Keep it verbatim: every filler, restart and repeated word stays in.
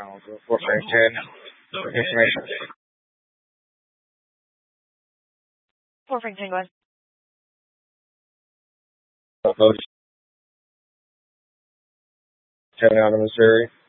I'll go four five ten for information. four five ten, go ahead. Vote seven out of Missouri.